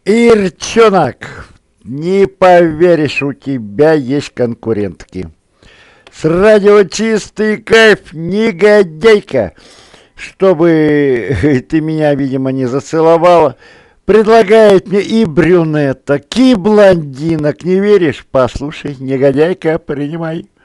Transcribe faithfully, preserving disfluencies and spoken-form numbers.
Ирчонок, не поверишь, у тебя есть конкурентки. С радио «Чистый кайф», негодяйка, чтобы ты меня, видимо, не зацеловала, предлагает мне и брюнеток, и блондинок. Не веришь? Послушай, негодяйка, принимай.